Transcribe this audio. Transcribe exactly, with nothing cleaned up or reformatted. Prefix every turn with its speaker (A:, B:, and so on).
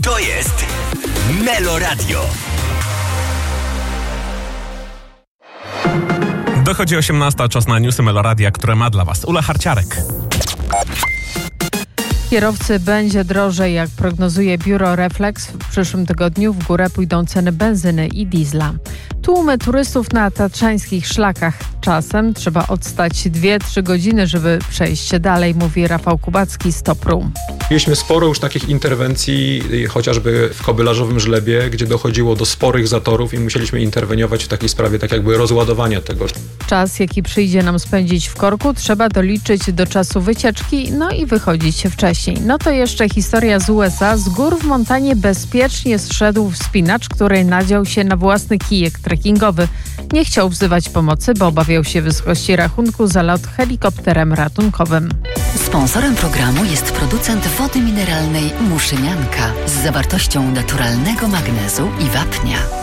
A: To jest Melo Radio.
B: Dochodzi osiemnasta, czas na newsy Meloradia, które ma dla Was Ula Harciarek.
C: Kierowcy będzie drożej, jak prognozuje biuro Reflex. W przyszłym tygodniu w górę pójdą ceny benzyny i diesla. Tłumy turystów na tatrzańskich szlakach. Czasem trzeba odstać dwie trzy godziny, żeby przejść się dalej, mówi Rafał Kubacki z Topru.
D: Mieliśmy sporo już takich interwencji, chociażby w Kobylarzowym Żlebie, gdzie dochodziło do sporych zatorów i musieliśmy interweniować w takiej sprawie, tak jakby rozładowania tego.
C: Czas, jaki przyjdzie nam spędzić w korku, trzeba doliczyć do czasu wycieczki, no i wychodzić wcześniej. No to jeszcze historia z U S A. Z gór w Montanie bezpiecznie zszedł wspinacz, który nadział się na własny kijek trekkingowy. Nie chciał wzywać pomocy, bo obawiał się wysokości rachunku za lot helikopterem ratunkowym.
E: Sponsorem programu jest producent wody mineralnej Muszynianka z zawartością naturalnego magnezu i wapnia.